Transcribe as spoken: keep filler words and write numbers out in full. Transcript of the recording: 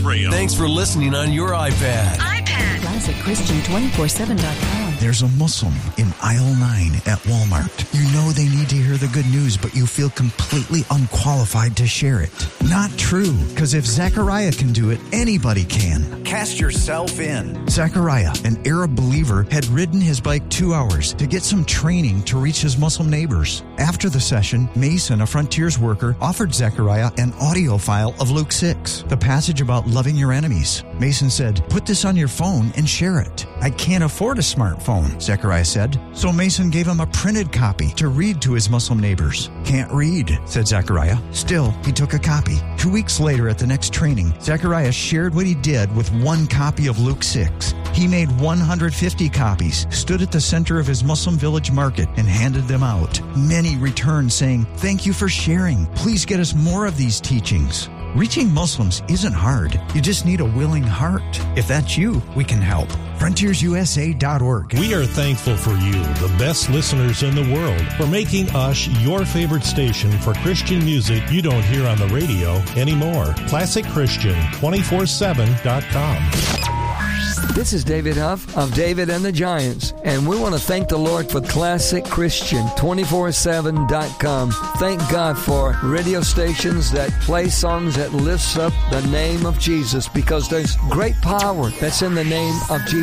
Israel. Thanks for listening on your iPad. iPad. Classic Christian two four seven dot com. There's a Muslim in aisle nine at Walmart. You know they need to hear the good news, but you feel completely unqualified to share it. Not true, because if Zechariah can do it, anybody can. Cast yourself in. Zechariah, an Arab believer, had ridden his bike two hours to get some training to reach his Muslim neighbors. After the session, Mason, a Frontiers worker, offered Zechariah an audio file of Luke six, the passage about loving your enemies. Mason said, "Put this on your phone and share it." "I can't afford a smartphone," Zechariah said. So Mason gave him a printed copy to read to his Muslim neighbors. "Can't read," said Zechariah. Still, he took a copy. Two weeks later at the next training, Zechariah shared what he did with one copy of Luke six. He made one hundred fifty copies, stood at the center of his Muslim village market, and handed them out. Many returned saying, "Thank you for sharing. Please get us more of these teachings." Reaching Muslims isn't hard. You just need a willing heart. If that's you, we can help. frontiers u s a dot org. We are thankful for you, the best listeners in the world, for making us your favorite station for Christian music you don't hear on the radio anymore. Classic Christian two four seven dot com. This is David Huff of David and the Giants, and we want to thank the Lord for Classic Christian two four seven dot com. Thank God for radio stations that play songs that lifts up the name of Jesus, because there's great power that's in the name of Jesus.